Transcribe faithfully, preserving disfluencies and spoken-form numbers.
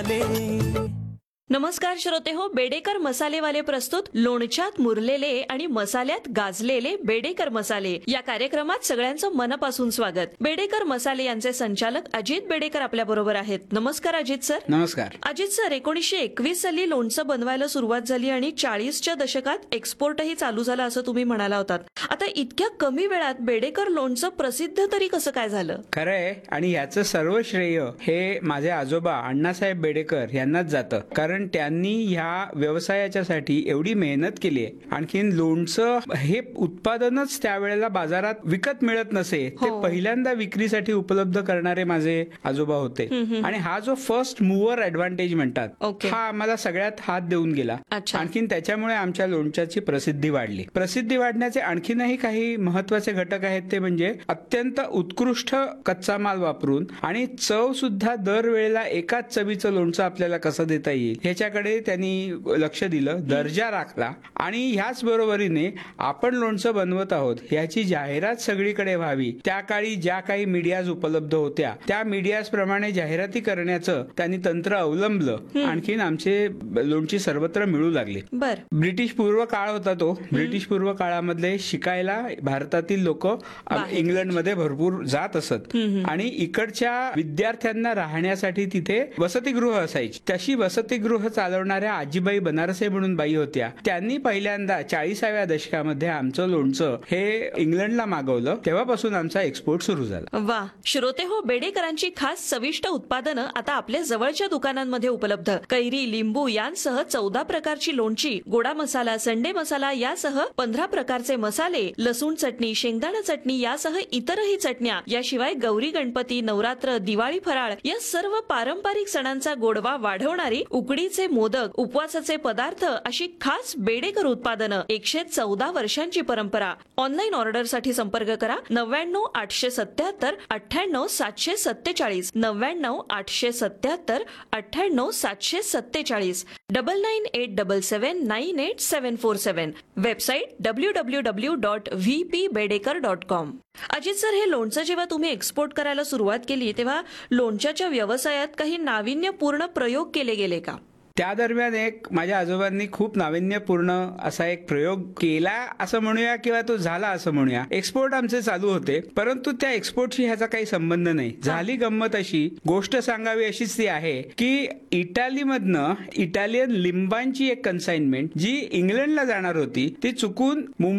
नमस्कार श्रोते हो, बेडेकर मसालेवाले प्रस्तुत लोणच्यात मुरलेले आणि मसाल्यात गाजलेले बेडेकर मसाले या कार्यक्रमात सगळ्यांचं मनापासून स्वागत. बेडेकर मसाले यांचे संचालक अजित बेडेकर आपल्या बरोबर आहेत. नमस्कार अजित सर. नमस्कार अजित सर, एकोणीसशे एकवीस साली लोणचं बनवायला सुरुवात झाली आणि चाळीसच्या दशकात एक्सपोर्टही चालू झाला असं तुम्ही म्हणाला होतात. आता इतक्या कमी वेळात बेडेकर लोणचं प्रसिद्ध तरी कसं काय झालं? खरंय, आणि याचं सर्व श्रेय हे माझे आजोबा अण्णासाहेब बेडेकर यांनाच जातं. कारण त्यांनी ह्या व्यवसायाच्यासाठी एवढी मेहनत केली आहे. आणखीन लोणचं हे उत्पादनच त्यावेळेला बाजारात विकत मिळत नसे, ते पहिल्यांदा विक्रीसाठी उपलब्ध करणारे माझे आजोबा होते. आणि हा जो फर्स्ट मूव्हर ऍडव्हान्टेज म्हणतात, हा आम्हाला सगळ्यात हात देऊन गेला. आणखीन त्याच्यामुळे आमच्या लोणच्याची प्रसिद्धी वाढली. प्रसिद्धी वाढण्याचे आणखीनही काही महत्वाचे घटक आहेत, ते म्हणजे अत्यंत उत्कृष्ट कच्चा माल वापरून आणि चव सुद्धा दरवेळेला एकाच चवीचं लोणचं आपल्याला कसं देता येईल ह्याच्याकडे त्यांनी लक्ष दिलं, दर्जा राखला. आणि ह्याच बरोबरीने आपण लोणचं बनवत आहोत ह्याची जाहिरात सगळीकडे व्हावी. त्या काळी ज्या काही मीडियाज उपलब्ध होत्या त्या मीडियाज प्रमाणे जाहिराती करण्याचं त्यांनी तंत्र अवलंबलं. आणखीन आमचे लोणची सर्वत्र मिळू लागली. ब्रिटिश पूर्व काळ होता तो. ब्रिटिश पूर्व काळामधले शिकायला भारतातील लोक इंग्लंडमध्ये भरपूर जात असत आणि इकडच्या विद्यार्थ्यांना राहण्यासाठी तिथे वसतिगृह असायची. तशी वसतिगृह चालवणाऱ्या आजीबाई बनारसे म्हणून बाई होत्या. त्यांनी पहिल्यांदा चाळीसाव्या दशकामध्ये आमचं लोणचं हे इंग्लंडला मागवलं. तेव्हापासून आमचा एक्सपोर्ट सुरू झाला. वा श्रोते हो, बेडेकरांची खास चविष्ट उत्पादनं आता आपल्या जवळच्या दुकानांमध्ये उपलब्ध. कैरी, लिंबू यांसह चौदा प्रकारची लोणची, गोडा मसाला, संडे मसाला यासह पंधरा प्रकारचे मसाले, लसूण चटणी, शेंगदाणा चटणी यासह इतरही चटण्या, याशिवाय गौरी गणपती, नवरात्र, दिवाळी फराळ या सर्व पारंपरिक सणांचा गोडवा वाढवणारी उकडीचे मोदक, उपवासाचे पदार्थ अशी खास बेडेकर उत्पादनं. एकशे चौदा वर्षांची परंपरा. ऑनलाईन ऑर्डर साठी संपर्क करा नव्याण्णव आठशे सत्याहत्तर अठ्ठ्याण्णव सातशे सत्तेचाळीस नव्याण्णव आठशे सत्याहत्तर अठ्ठ्याण्णव सातशे सत्तेचाळीस double nine eight double seven nine eight seven four seven. Website W W W dot V P Bedekar dot com. Ajit sir, हे लोणचं जेव्हा तुम्ही एक्सपोर्ट करायला सुरुवात केली तेव्हा लोणच्याच्या व्यवसायात काही नाविन्यपूर्ण प्रयोग केले गेले का? त्या दरम्यान एक माझ्या आजोबांनी खूप नाविन्यपूर्ण असा एक प्रयोग केला असं म्हणूया, किंवा तो झाला असं म्हणूया. एक्सपोर्ट आमचे चालू होते, परंतु त्या एक्सपोर्टशी ह्याचा काही संबंध नाही. झाली गंमत अशी, गोष्ट सांगावी अशीच ती आहे की इटालीमधनं इटालियन लिंबांची एक कन्साइनमेंट जी इंग्लंडला जाणार होती ती चुकून